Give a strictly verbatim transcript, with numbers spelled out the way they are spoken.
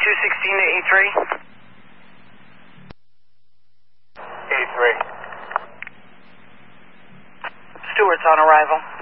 two sixteen to A three. A three. Stewart's on arrival.